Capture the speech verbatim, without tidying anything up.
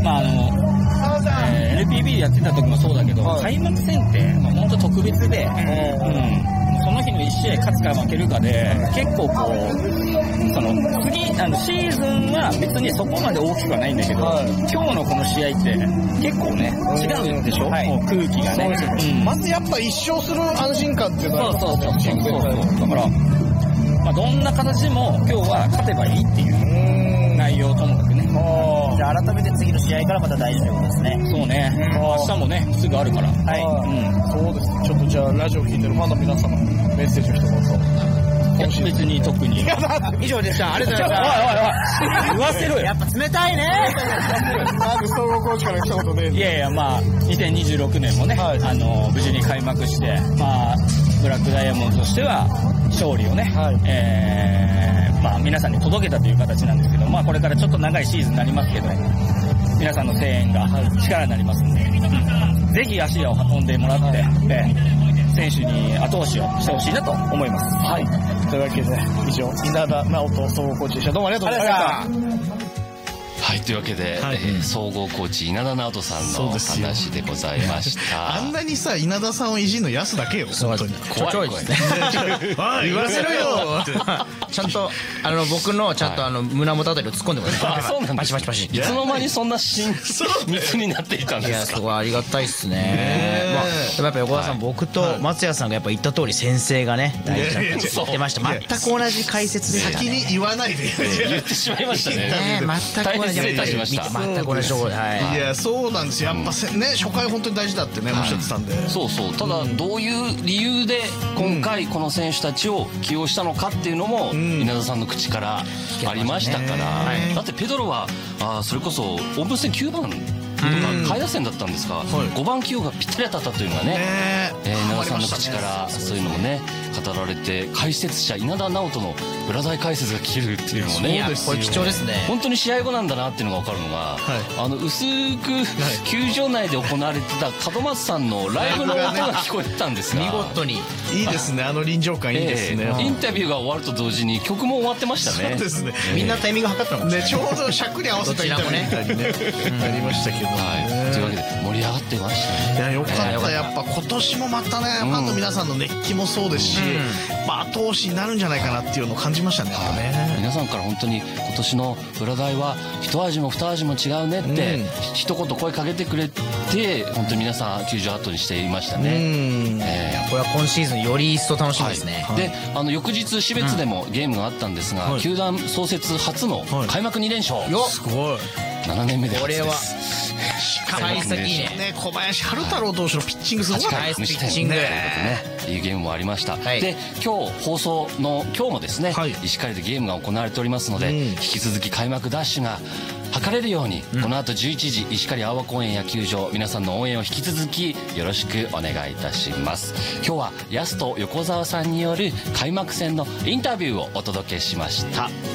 まああの、えー、エヌピービー でやってた時もそうだけど、はい、開幕戦って、まあ、本当特別で、うん、その日のいち試合勝つか負けるかで、結構こう、その次あのシーズンは別にそこまで大きくはないんだけど、はい、今日のこの試合って結構ね違うんでしょ、はい、もう空気がね。 うん、まずやっぱ一勝する安心感っていうのは、 そうそうそうそうそうだから、まあ、どんな形でも今日は勝てばいいっていう内容ともかくね。 じゃあ改めて次の試合からまた大事ということですね。 そうね、明日もねすぐあるから。 はい、うん、そうです。ちょっとじゃあラジオ聞いてるファンの皆様メッセージを一言。 別に特に以上でした。ありがとうございます。 おいおいおい言わせろよ。 やっぱ冷たいね。 なんで総合コーチから一言で。 いやいや、まあにせんにじゅうろくねんもね、はい、あの無事に開幕して、まあブラックダイヤモンドとしては勝利をね、はい、えー、まあ皆さんに届けたという形なんですけど、まあこれからちょっと長いシーズンになりますけど、皆さんの声援が力になりますので、うん、ぜひ足を運んでもらって、はい、えー、選手に後押しをしてほしいなと思います。 はい。というわけで以上稲田直人総合コーチでした。どうもありがとうございました。 はい、というわけで、はい、えー、総合コーチ稲田直人さんの話でございました。 あんなにさ稲田さんをいじんの安だけよ本当に。 怖い怖いね。 言わせろよ。 ちゃんとあの僕のちゃんとあの胸元あたりを突っ込んでます。 あ、そうなんだ。 パシパシパシ。 いつの間にそんな親密になっていたんですか。 いや、そこはありがたいっすね。まあでもやっぱ横田さん、僕と松谷さんがやっぱ言った通り先生がね大事だって言ってました。全く同じ解説でしたね。 先に言わないで言ってしまいましたね。 全く同じ。 失礼いたしました。 全く同じところで。 いや、そうなんですよ。やっぱね初回本当に大事だってねおっしゃってたんで。 そうそう。ただどういう理由で今回この選手たちを起用したのかっていうのも稲田さんの口からありましたから。だってペドロはあそれこそオープン戦きゅうばんとか下位打線だったんですが、ごばん起用がぴったり当たったというのがね、稲田さんの口からそういうのもね語られて、解説者稲田直人の裏大解説が聞けるっていうのもね、 これ貴重ですね。 本当に試合後なんだなっていうのが分かるのが、あの薄く球場内で行われてた門松さんのライブの音が聞こえてたんですが、 見事にいいですね。あの臨場感いいですね。 インタビューが終わると同時に曲も終わってましたね。 そうですね。 みんなタイミング測ったのね、ちょうど尺に合わせたインタビューみたいにねありましたけど。 はい、というわけで盛り上がってましたね。 いや、よかった。やっぱ今年もまたね、ファンの皆さんの熱気もそうですし、まあ後押しになるんじゃないかなっていうのを感じましたね。 皆さんから本当に今年の裏大は一味も二味も違うねって一言声かけてくれて、本当に皆さん球場後にしていましたね。 これは今シーズンより一層楽しみですね。 で、あの翌日標津でもゲームがあったんですが、球団創設初の開幕に連勝。 すごい。 ななねんめで初です。 これは幸先いいね。 小林春太郎投手のピッチングすごい。 ナイスピッチング。 いいゲームもありました。で、今日放送の今日もですね、石狩でゲームが行われておりますので、引き続き開幕ダッシュが図れるように、この後じゅういちじ石狩阿波公園野球場、皆さんの応援を引き続きよろしくお願いいたします。今日は安と横澤さんによる開幕戦のインタビューをお届けしました。